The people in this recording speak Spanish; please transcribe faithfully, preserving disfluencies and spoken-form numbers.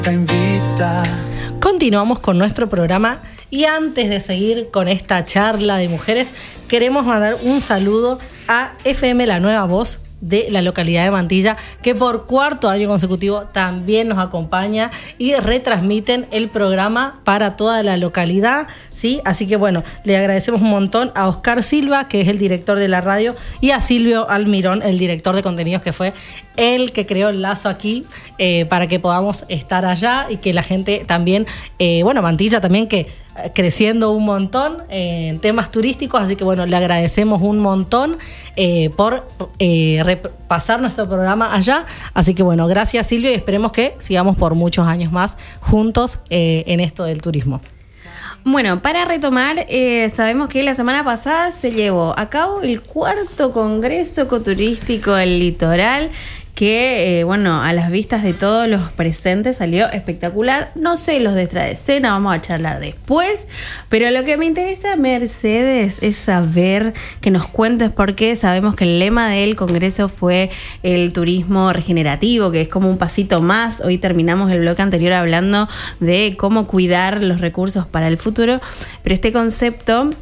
Te invita. Continuamos con nuestro programa y antes de seguir con esta charla de mujeres, queremos mandar un saludo a F M La Nueva Voz de la localidad de Mantilla, que por cuarto año consecutivo también nos acompaña y retransmiten el programa para toda la localidad, ¿sí? Así que bueno, le agradecemos un montón a Oscar Silva, que es el director de la radio, y a Silvio Almirón, el director de contenidos, que fue el que creó el lazo aquí eh, para que podamos estar allá y que la gente también, eh, bueno, Mantilla también que creciendo un montón eh, en temas turísticos, así que bueno, le agradecemos un montón eh, por eh, repasar nuestro programa allá, así que bueno, gracias Silvio y esperemos que sigamos por muchos años más juntos eh, en esto del turismo. Bueno, para retomar, eh, sabemos que la semana pasada se llevó a cabo el cuarto Congreso Ecoturístico del Litoral, que, eh, bueno, a las vistas de todos los presentes salió espectacular. No sé los de extra de escena, vamos a charlar después, pero lo que me interesa, Mercedes, es saber, que nos cuentes, porque sabemos que el lema del Congreso fue el turismo regenerativo, que es como un pasito más. Hoy terminamos el bloque anterior hablando de cómo cuidar los recursos para el futuro, pero este concepto